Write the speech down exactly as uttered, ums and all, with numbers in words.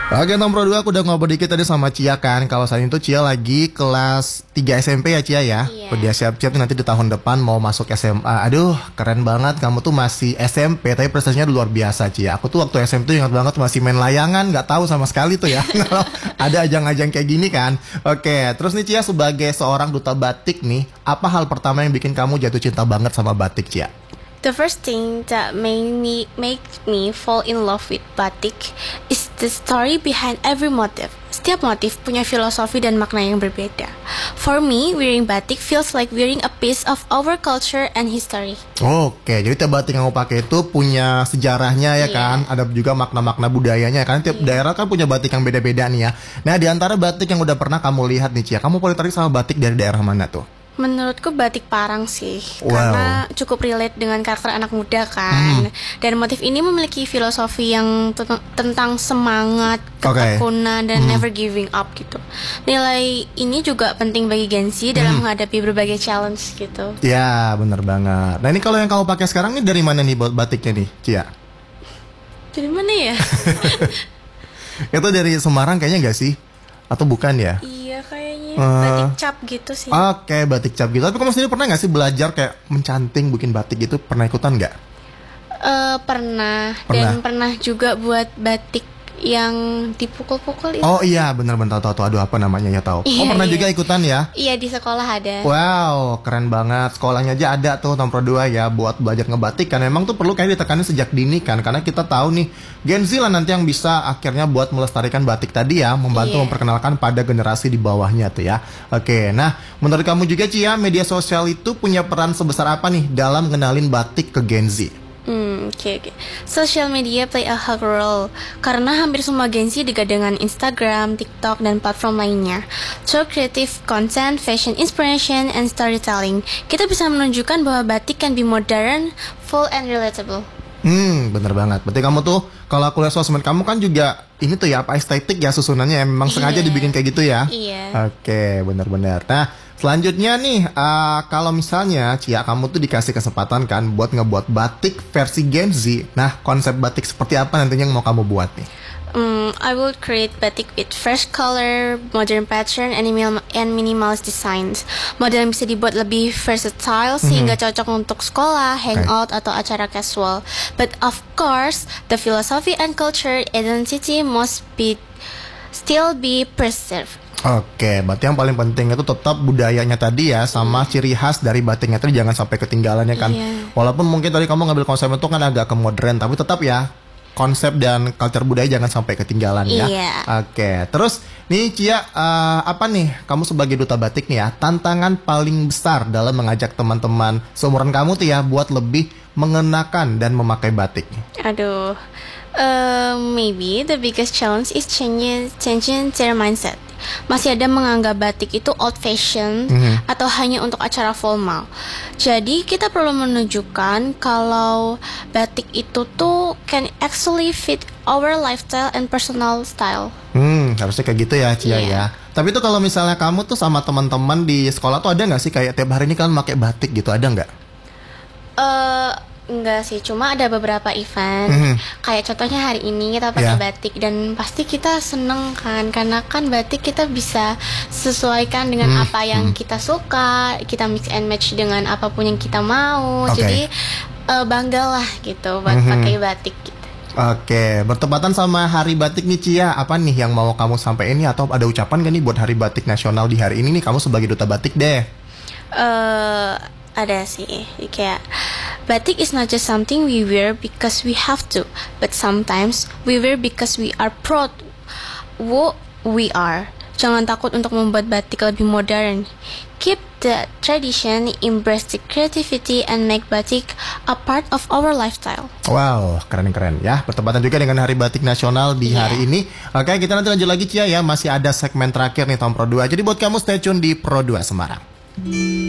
Oke, Tom Pro dua aku udah ngobrol dikit tadi sama Cia kan. Kalau saat itu Cia lagi kelas tiga S M P ya Cia ya. Iya. Udah siap-siap nih nanti di tahun depan mau masuk S M A. Aduh, keren banget kamu tuh masih S M P tapi prestasinya luar biasa Cia. Aku tuh waktu S M P tuh ingat banget masih main layangan, nggak tahu sama sekali tuh ya. Kalau ada ajang-ajang kayak gini kan. Oke, terus nih Cia sebagai seorang duta batik nih, apa hal pertama yang bikin kamu jatuh cinta banget sama batik Cia? The first thing that made me make me fall in love with batik is the story behind every motif. Setiap motif punya filosofi dan makna yang berbeda. For me, wearing batik feels like wearing a piece of our culture and history. Oke, jadi tiap batik yang kamu pakai itu punya sejarahnya ya Iya. kan. Ada juga makna-makna budayanya kan. Tiap daerah kan punya batik yang beda-beda nih ya. Nah, di antara batik yang udah pernah kamu lihat nih Cia, kamu paling tertarik sama batik dari daerah mana tuh? Menurutku batik Parang sih, Wow. karena cukup relate dengan karakter anak muda kan. Dan motif ini memiliki filosofi yang te- tentang semangat, Oke. ketekunan, dan never giving up gitu. Nilai ini juga penting bagi Gen Z dalam menghadapi berbagai challenge gitu. Ya, bener banget. Nah, ini kalau yang kamu pakai sekarang nih dari mana nih buat batiknya nih, Cia? Dari mana ya? Itu dari Semarang kayaknya nggak sih? Atau bukan ya? Iya kayaknya Eh. batik cap gitu sih. Oke, batik cap gitu. Tapi kamu sendiri pernah nggak sih belajar kayak mencanting, bikin batik gitu? Pernah ikutan nggak? Eh, pernah. Pernah. Dan pernah juga buat batik yang dipukul-pukul itu. Oh iya, bener-bener tahu-tahu. Aduh, apa namanya ya tahu. Oh, Iya, pernah iya. juga ikutan ya? Iya, di sekolah ada. Wow, keren banget. Sekolahnya aja ada tuh Tom Pro dua ya buat belajar ngebatik kan. Memang tuh perlu kayak ditekanin sejak dini kan. Karena kita tahu nih Gen Z lah nanti yang bisa akhirnya buat melestarikan batik tadi ya, membantu Iya. memperkenalkan pada generasi di bawahnya tuh ya. Oke, nah menurut kamu juga Cia, media sosial itu punya peran sebesar apa nih dalam ngenalin batik ke Gen Z? Hmm, oke oke. Social media play a hug role karena hampir semua Gen Z dekat dengan Instagram, TikTok, dan platform lainnya. Through creative content, fashion inspiration, and storytelling, kita bisa menunjukkan bahwa batik can be modern, full, and relatable. Hmm, bener banget. Berarti kamu tuh kalau aku lihat sosmed kamu kan juga ini tuh ya apa estetik ya susunannya emang sengaja Iya. dibikin kayak gitu ya? Iya. Oke, bener-bener. Nah, selanjutnya nih, eh, kalau misalnya Cia kamu tuh dikasih kesempatan kan buat ngebuat batik versi Gen Z. Nah, konsep batik seperti apa nantinya yang mau kamu buat nih? Um, I will create batik with fresh color, modern pattern, and, minimal, and minimalist designs. Model yang bisa dibuat lebih versatile sehingga cocok untuk sekolah, hangout, atau acara casual. But of course, the philosophy and culture identity must be still be preserved. Oke, berarti yang paling penting itu tetap budayanya tadi ya, sama ciri khas dari batiknya tadi jangan sampai ketinggalan ya kan. Iya. Walaupun mungkin tadi kamu ngambil konsep itu kan agak ke modern, tapi tetap ya konsep dan culture budaya jangan sampai ketinggalan ya. Iya. Oke, terus nih Cia, eh, apa nih kamu sebagai duta batik nih ya, tantangan paling besar dalam mengajak teman-teman seumuran kamu tuh ya buat lebih mengenakan dan memakai batik? Aduh, uh, maybe the biggest challenge is changing changing their mindset. Masih ada menganggap batik itu old fashion atau hanya untuk acara formal. Jadi kita perlu menunjukkan kalau batik itu tuh can actually fit our lifestyle and personal style. Hmm, harusnya kayak gitu ya Cia Iya. ya. Tapi tuh kalau misalnya kamu tuh sama teman-teman di sekolah tuh ada nggak sih kayak tiap hari ini kan pakai batik gitu, ada nggak? Eh enggak sih, cuma ada beberapa event. Mhm. Kayak contohnya hari ini kita pakai Ya. batik dan pasti kita seneng kan karena kan batik kita bisa sesuaikan dengan Hmm, apa yang kita suka, kita mix and match dengan apapun yang kita mau. Oke. Jadi eh, banggalah gitu buat Mhm. pakai batik gitu. Oke, bertepatan sama Hari Batik nih Cia, apa nih yang mau kamu sampaikan nih atau ada ucapan gak nih buat Hari Batik Nasional di hari ini nih kamu sebagai duta batik deh? eh ada sih kayak batik is not just something we wear because we have to, but sometimes we wear because we are proud who we are. Jangan takut untuk membuat batik lebih modern. Keep the tradition, embrace the creativity, and make batik a part of our lifestyle. Wow, keren-keren ya. Bertepatan juga dengan Hari Batik Nasional di Iya. hari ini. Oke, kita nanti lanjut lagi Cia ya. Masih ada segmen terakhir nih Tom Pro dua. Jadi buat kamu stay tune di Pro dua Semarang.